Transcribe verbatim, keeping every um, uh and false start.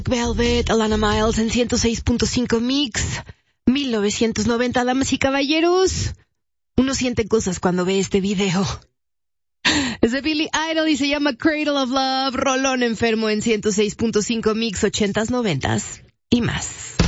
Velvet, Alana Miles en ciento seis punto cinco Mix. mil novecientos noventa, damas y caballeros. Uno siente cosas cuando ve este video. Es de Billy Idol y se llama Cradle of Love. Rolón enfermo en ciento seis punto cinco Mix, ochentas, noventas y más.